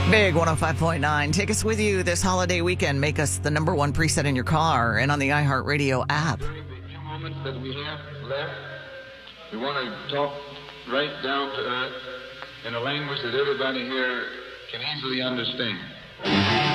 Big 105.9. Take us with you this holiday weekend. Make us the number one preset in your car and on the iHeartRadio app. During the few moments that we have left, we want to talk right down to earth in a language that everybody here can easily understand.